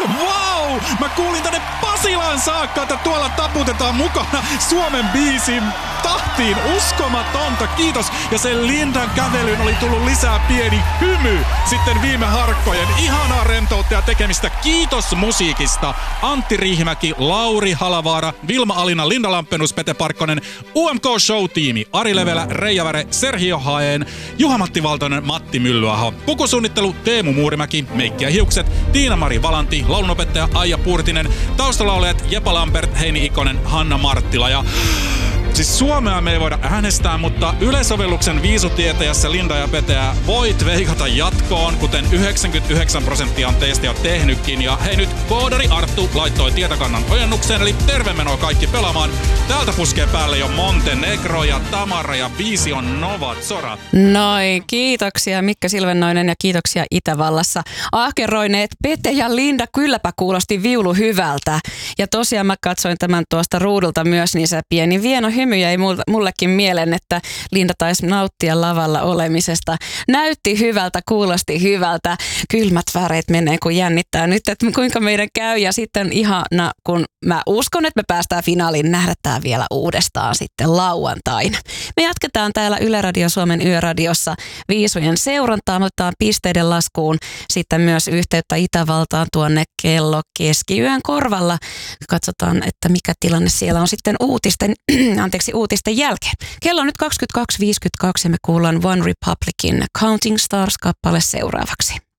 Wow! Mä kuulin tänne Pasilaan saakka, että tuolla taputetaan mukana Suomen biisin tahtiin. Uskomatonta, kiitos. Ja sen Lindan kävelyyn oli tullut lisää pieni hymy sitten viime harkkojen. Ihanaa rentoutta ja tekemistä. Kiitos musiikista. Antti Riihimäki, Lauri Halavaara, Vilma Alina, Linda Lampenius, Pete Parkkonen, UMK Show-tiimi, Ari Levelä, Reija Väre, Sergio Haen, Juha-Matti Valtonen, Matti Myllyaho, pukusuunnittelu Teemu Muurimäki, Meikki ja hiukset, Tiina-Mari Valanti, laulunopettaja Aija Puurtinen, taustalaulajat Jepa Lambert, Heini Ikonen, Hanna Marttila ja... Siis Suomea me ei voida äänestää, mutta yleisovelluksen viisutietäjässä Linda ja Peteä voit veikata jatkoon, kuten 99% on teistä jo tehnytkin. Ja hei nyt, koodari Arttu laittoi tietokannan ojennukseen, eli terve menoa kaikki pelaamaan. Täältä puskee päälle jo Montenegro ja Tamara ja biisi on Nova Zora. Noin, kiitoksia Mikko Silvennoinen ja kiitoksia Itävallassa. Ahkeroineet Pete ja Linda, kylläpä kuulosti viulu hyvältä. Ja tosiaan mä katsoin tämän tuosta ruudulta myös, niin se pieni vieno hymy jäi mullekin mieleen, että Linda taisi nauttia lavalla olemisesta. Näytti hyvältä, kuulosti hyvältä. Kylmät väreet menee, kun jännittää nyt, että kuinka meidän käy. Ja sitten ihana, kun mä uskon, että me päästään finaaliin, nähdään vielä uudestaan sitten lauantaina. Me jatketaan täällä Yle Radio Suomen Yöradiossa viisujen seurantaa. Me otetaan pisteiden laskuun sitten myös yhteyttä Itävaltaan tuonne kello keskiyön korvalla. Katsotaan, että mikä tilanne siellä on sitten uutisten jälkeen. Kello on nyt 22.52 ja me kuullaan One Republicin Counting Stars-kappale seuraavaksi.